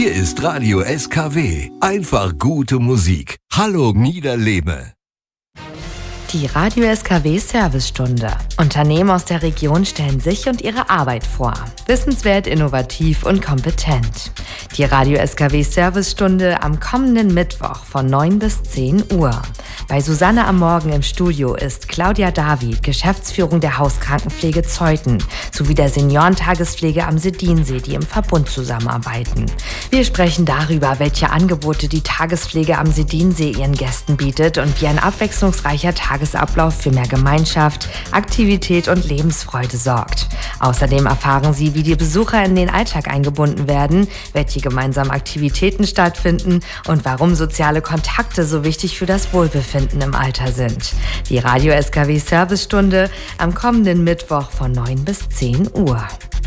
Hier ist Radio SKW. Einfach gute Musik. Hallo Niederlehme. Die Radio SKW Servicestunde. Unternehmen aus der Region stellen sich und ihre Arbeit vor. Wissenswert, innovativ und kompetent. Die Radio SKW Servicestunde am kommenden Mittwoch von 9 bis 10 Uhr. Bei Susanne am Morgen im Studio ist Claudia David, Geschäftsführung der Hauskrankenpflege Zeuthen, sowie der Seniorentagespflege am Sedinsee, die im Verbund zusammenarbeiten. Wir sprechen darüber, welche Angebote die Tagespflege am Sedinsee ihren Gästen bietet und wie ein abwechslungsreicher Tagesablauf für mehr Gemeinschaft, Aktivität und Lebensfreude sorgt. Außerdem erfahren Sie, wie die Besucher in den Alltag eingebunden werden, welche gemeinsamen Aktivitäten stattfinden und warum soziale Kontakte so wichtig für das Wohlbefinden im Alter sind. Die Radio SKW Servicestunde am kommenden Mittwoch von 9 bis 10 Uhr.